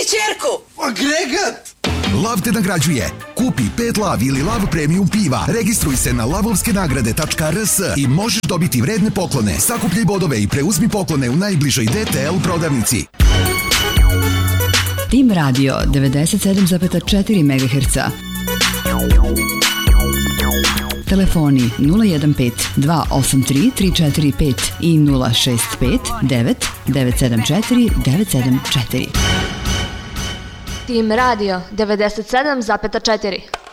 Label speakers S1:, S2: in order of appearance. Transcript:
S1: ćerku!
S2: Agregat!
S3: Lav te nagrađuje. Kupi 5 Lav ili Lav Premium piva. Registruj se na lavovskenagrade.rs i možeš dobiti vredne poklone. Sakupljaj bodove i preuzmi poklone u najbližoj DTL prodavnici.
S4: Tim Radio 97,4 MHz. Telefoni 015 283 345 i 065 9 974 974.
S5: Tim Radio 97,4.